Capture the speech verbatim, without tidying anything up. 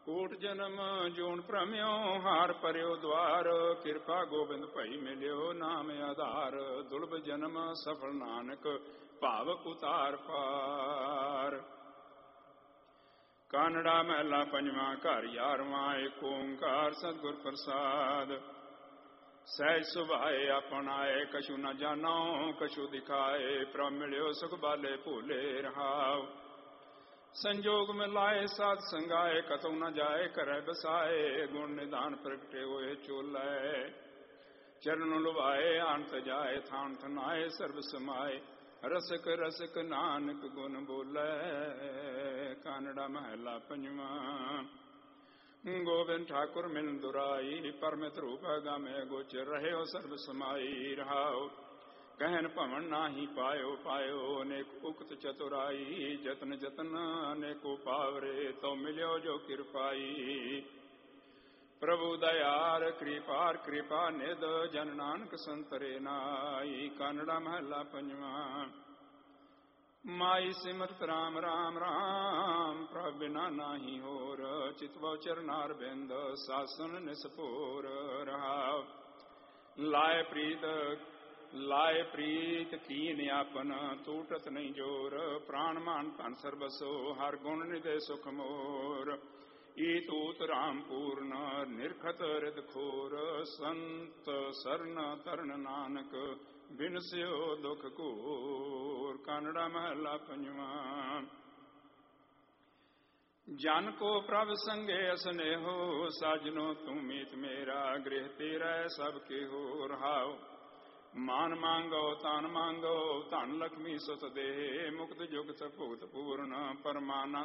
ਕੋਟ ਜਨਮ ਜੂਨ ਭ੍ਰਮਿਓ ਹਾਰ ਪਰਿਓ ਦਵਾਰ, ਕਿਰਪਾ ਗੋਬਿੰਦ ਭਈ ਮਿਲਿਓ ਨਾਮ ਆਧਾਰ। ਦੁਰਲਭ ਜਨਮ ਸਫਲ ਨਾਨਕ ਭਾਵਕ ਉਤਾਰ ਪਾਰ। ਕਾਨੜਾ ਮਹਿਲਾ ਪੰਜਵਾਂ ਘਰ ਯਾਰਵਾਂ, ਏਕ ਓੰਕਾਰ ਸਤਿਗੁਰ ਪ੍ਰਸਾਦ। ਸਹਿਜ ਸੁਭਾਏ ਆਪਣਾਏ ਕਛੂ ਨ ਜਾਣੋ ਕਛੂ ਦਿਖਾਏ, ਪ੍ਰਭ ਮਿਲਿਓ ਸੁਖ ਬਾਲੇ ਭੂਲੇ ਰਹਾਉ। ਸੰਜੋਗ ਮਿਲਾਏ ਸਾਧ ਸੰਗਾਏ, ਕਤਉ ਨ ਜਾਏ ਕਰੈ ਬਸਾਏ। ਗੁਣ ਨਿਧਾਨ ਪ੍ਰਗਟੇ ਹੋਏ ਚੋਲੇ, ਚਰਨ ਲੁਭਾਏ ਅੰਤ ਜਾਏ। ਥਾਨ ਥਨਾਏ ਸਰਬ ਸਮਾਏ, ਰਸਕ ਰਸਕ ਨਾਨਕ ਗੁਣ ਬੋਲੇ। ਕਾਨੜਾ ਮਹਿਲਾ ਪੰਜਵਾਂ। ਗੋਬਿੰਦ ਠਾਕੁਰ ਮਿਲਨ ਦੁਰਾਈ, ਪਰਮਿਤ ਰੂਪ ਗਾਮੇ ਗੋਚਰ ਰਹਿਓ ਸਰਬ ਸਮਾਈ ਰਹਾਉ। ਕਹਿਨ ਭਵਨ ਨਾਹੀ ਪਾਇਓ ਪਾਇਓ, ਅਨੇਕ ਉਕਤ ਚਤੁਰਾਈ। ਜਤਨ ਜਤਨ ਅਨੇਕੋ ਪਾਵਰੇ, ਤੋ ਮਿਲਿਓ ਜੋ ਕਿਰਪਾਈ। ਪ੍ਰਭੂ ਦਇਆਰ ਕਿਰਪਾਰ ਕਿਰਪਾ ਨਿਧ, ਜਨ ਨਾਨਕ ਸੰਤਰੇ ਨਾਈ। ਕਾਨੜਾ ਮਹਿਲਾ ਪੰਜਵਾਂ। ਮਾਈ ਸਿਮਰਤ ਰਾਮ ਰਾਮ ਰਾਮ, ਪ੍ਰਭ ਬਿਨਾ ਨਾਹੀ ਹੋਰ। ਚਿਤਵ ਚਰਨਾਰ ਬਿੰਦ, ਸਾਸਨ ਨਿਸਪੋਰ ਰਹਾਉ। ਲਾਏ ਪ੍ਰੀਤ ਲਾਏ ਪ੍ਰੀਤ ਕੀਨ ਆਪਨ, ਟੂਟਤ ਨਹੀਂ ਜੋਰ। ਪ੍ਰਾਣ ਮਾਨ ਧਨ ਸਰਬਸੋ, ਹਰ ਗੁਣ ਨਿਦੇ ਸੁਖ ਮੋਰ। ਈ ਤੂਤ ਰਾਮ ਪੂਰਨ ਨਿਰਖਤ ਰਿਦ ਖੋਰ। ਸੰਤ ਸਰਨ ਤਰਨ ਨਾਨਕ, ਬਿਨਸਿਓ ਦੁਖ ਘੋਰ। ਕਾਨੜਾ ਮਹਿਲਾ ਪੰਜਵਾਂ। ਜਨ ਕੋ ਪ੍ਰਭ ਸੰਗੇ ਅਸਨੇਹੋ, ਸਾਜਨੋ ਤੂੰ ਮੀਤ ਮੇਰਾ। ਗ੍ਰਹਿ ਤੇਰਾ ਸਭ ਕੇਹੋ ਰਹਾਉ। ਮਾਨ ਮੰਗੋ ਤਨ ਮੰਗੋ, ਧਨ ਲక్ష్ਮੀ ਸੁਤ ਦੇ। ਮੁਕਤ ਜੁਗਤ ਭੁਗਤ ਪੂਰਨ, ਪਰਮਾਨੰਦ